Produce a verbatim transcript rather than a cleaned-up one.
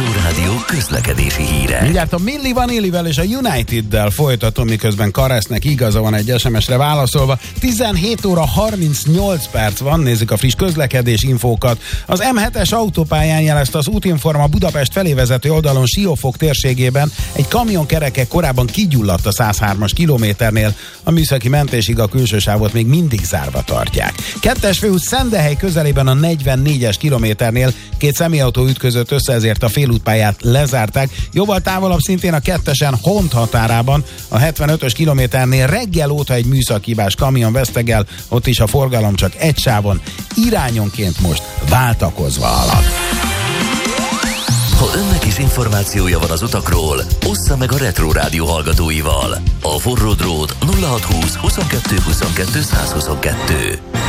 Retro Rádió közlekedési híre. Mindjárt a Milli Vanillivel és a United-del folytatom, miközben Karesznek igaza van egy es em es-re válaszolva. tizenhét óra harmincnyolc perc van, nézzük a friss közlekedés infókat. Az em hetes autópályán jelezte az Útinforma Budapest felé vezető oldalon Siófok térségében egy kamion kereke korábban kigyulladt a száz hármas kilométernél. A műszaki mentésig a külső sávot még mindig zárva tartják. Kettes főút Szendehely közelében a negyvennégyes kilométernél két személyautó ütközött össze, ezért a félútpályát lezárták. Jóval távolabb szintén a kettesen Hont határában, a hetvenötös kilométernél reggel óta egy műszakibás kamion vesztegel, ott is a forgalom csak egy sávon, irányonként most váltakozva halad. Ha önnek is információja van az utakról, ossza meg a Retro Rádió hallgatóival. A forró drót nulla hatszázhúsz huszonkettő huszonkettő százhuszonkettő.